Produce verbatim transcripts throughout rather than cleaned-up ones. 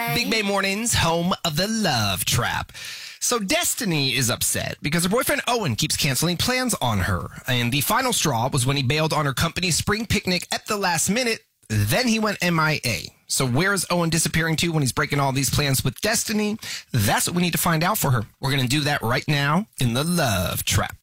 say? Big Bay Mornings, home of the Love Trap. So Destiny is upset because her boyfriend Owen keeps canceling plans on her. And the final straw was when he bailed on her company's spring picnic at the last minute. Then he went M I A. So where is Owen disappearing to when he's breaking all these plans with Destiny? That's what we need to find out for her. We're going to do that right now in the Love Trap.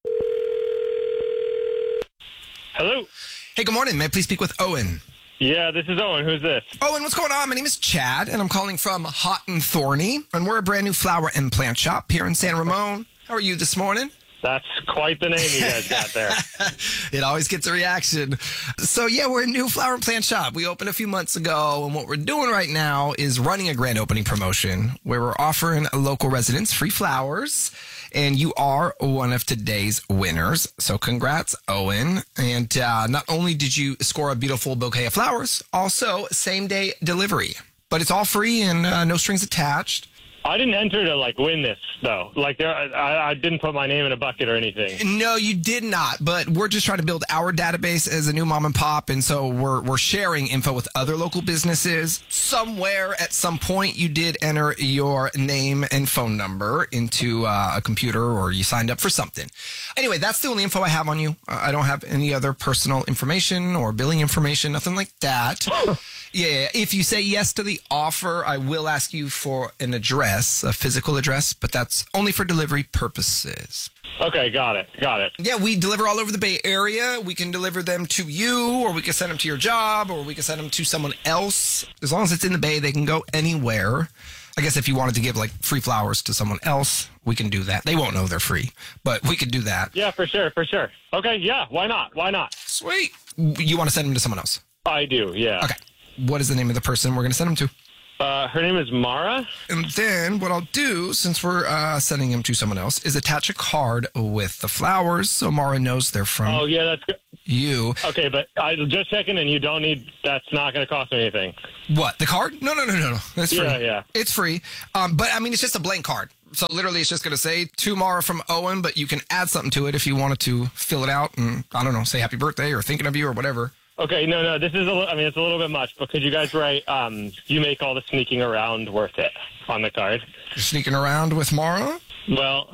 Hello. Hey, good morning. May I please speak with Owen? Yeah, this is Owen. Who's this? Owen, what's going on? My name is Chad, and I'm calling from Hot and Thorny, and we're a brand new flower and plant shop here in San Ramon. How are you this morning? That's quite the name you guys got there. It always gets a reaction. So, yeah, we're a new flower and plant shop. We opened a few months ago, and what we're doing right now is running a grand opening promotion where we're offering local residents free flowers, and you are one of today's winners. So congrats, Owen. And uh, not only did you score a beautiful bouquet of flowers, also same-day delivery. But it's all free and uh, no strings attached. I didn't enter to, like, win this, though. Like, there, I, I didn't put my name in a bucket or anything. No, you did not. But we're just trying to build our database as a new mom and pop. And so we're we're sharing info with other local businesses. Somewhere at some point you did enter your name and phone number into uh, a computer, or you signed up for something. Anyway, that's the only info I have on you. Uh, I don't have any other personal information or billing information, nothing like that. Yeah, if you say yes to the offer, I will ask you for an address, a physical address, but that's only for delivery purposes. Okay, got it, got it. Yeah, we deliver all over the Bay Area. We can deliver them to you, or we can send them to your job, or we can send them to someone else. As long as it's in the Bay, they can go anywhere. I guess if you wanted to give, like, free flowers to someone else, we can do that. They won't know they're free, but we could do that. Yeah, for sure, for sure. Okay, yeah, why not? Why not? Sweet. You want to send them to someone else? I do, yeah. Okay. What is the name of the person we're going to send them to? Uh, her name is Mara. And then what I'll do, since we're uh, sending him to someone else, is attach a card with the flowers so Mara knows they're from Oh, yeah, that's good. you. Okay, but I just checking, and you don't need, that's not going to cost me anything. What, the card? No, no, no, no, no. It's free. Yeah, yeah. It's free. Um, but, I mean, it's just a blank card. So, literally, it's just going to say, to Mara from Owen, but you can add something to it if you wanted to fill it out and, I don't know, say happy birthday or thinking of you or whatever. Okay, no, no, this is a little, I mean, it's a little bit much, but could you guys write, um, you make all the sneaking around worth it on the card? You're sneaking around with Mara? Well,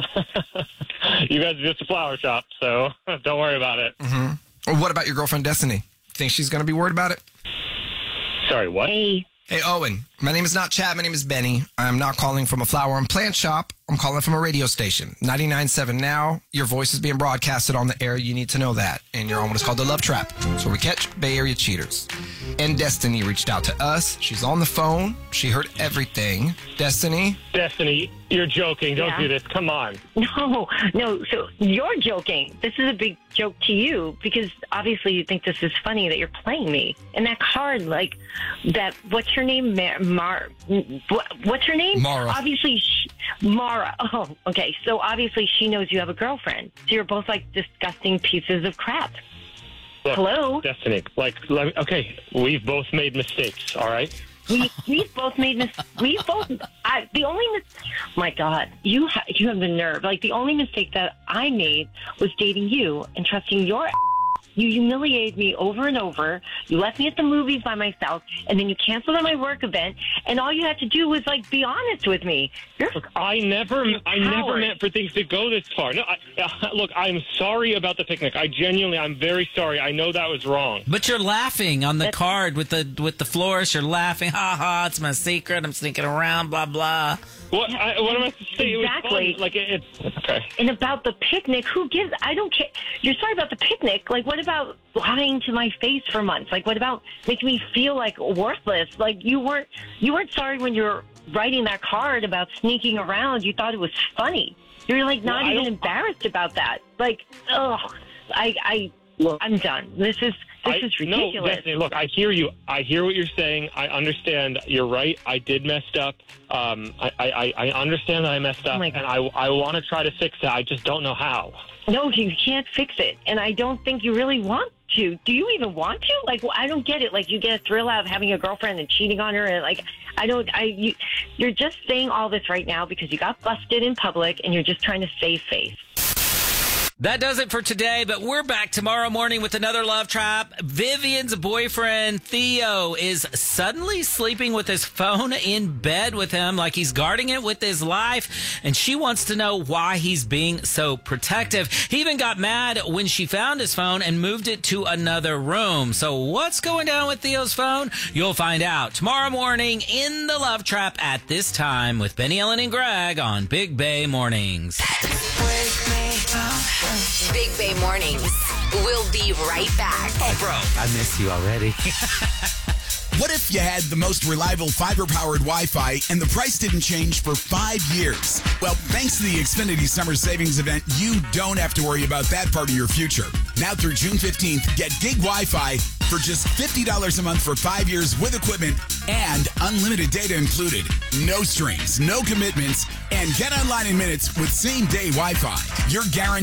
you guys are just a flower shop, so don't worry about it. Mm-hmm. Or what about your girlfriend, Destiny? Think she's going to be worried about it? Sorry, what? Hey. Hey, Owen. My name is not Chad. My name is Benny. I'm not calling from a flower and plant shop. I'm calling from a radio station. ninety-nine point seven now. Your voice is being broadcasted on the air. You need to know that. And you're on what is called the Love Trap. So we catch Bay Area cheaters. And Destiny reached out to us. She's on the phone. She heard everything. Destiny? Destiny, you're joking. Don't Yeah. do this. Come on. No, no. So you're joking. This is a big joke to you because obviously you think this is funny that you're playing me. And that card, like, that, what's her name? Mar, Mar what, what's her name? Mara. Obviously, she, Mara. Oh, okay. So obviously she knows you have a girlfriend. So you're both like disgusting pieces of crap. Look, Hello? Destiny, like, let me, okay, we've both made mistakes, all right? We we've both made mis- we both I, the only mis- my God, you ha- you have the nerve. Like the only mistake that I made was dating you and trusting your. ass. You humiliated me over and over. You left me at the movies by myself, and then you canceled on my work event. And all you had to do was like be honest with me. You're Look, I never, I never coward. meant for things to go this far. No, I, uh, look, I'm sorry about the picnic. I genuinely, I'm very sorry. I know that was wrong. But you're laughing on the That's- card with the with the florist. You're laughing, ha ha! It's my secret. I'm sneaking around, blah blah. What? I, what am I supposed to say? Exactly. It was fun. Like it, it's okay. And about the picnic, who gives? I don't care. You're sorry about the picnic. Like, what about lying to my face for months? Like, what about making me feel like worthless? Like, you weren't you weren't sorry when you were writing that card about sneaking around. You thought it was funny. You're like not Well, I even don't- embarrassed about that. Like, ugh, I, I, Look, I'm done. This is this I, is no, ridiculous. Destiny, look, I hear you. I hear what you're saying. I understand. You're right. I did messed up. Um, I, I, I understand that I messed up, Oh my and God. I, I want to try to fix it. I just don't know how. No, you can't fix it, and I don't think you really want to. Do you even want to? Like, well, I don't get it. Like, you get a thrill out of having a girlfriend and cheating on her, and like, I don't. I you, you're just saying all this right now because you got busted in public, and you're just trying to save face. That does it for today, but we're back tomorrow morning with another Love Trap. Vivian's boyfriend, Theo, is suddenly sleeping with his phone in bed with him like he's guarding it with his life, and she wants to know why he's being so protective. He even got mad when she found his phone and moved it to another room. So what's going down with Theo's phone? You'll find out tomorrow morning in the Love Trap at this time with Benny, Ellen, and Greg on Big Bay Mornings. Big Bay Mornings. We'll be right back. Oh, bro, I miss you already. What if you had the most reliable fiber-powered Wi-Fi and the price didn't change for five years? Well, thanks to the Xfinity Summer Savings Event, you don't have to worry about that part of your future. Now through June fifteenth, get gig Wi-Fi for just fifty dollars a month for five years with equipment and unlimited data included. No strings, no commitments, and get online in minutes with same-day Wi-Fi. You're guaranteed